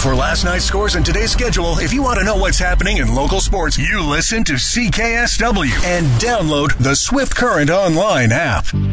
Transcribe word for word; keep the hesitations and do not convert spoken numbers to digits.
For last night's scores and today's schedule, if you want to know what's happening in local sports, you listen to C K S W and download the Swift Current Online app.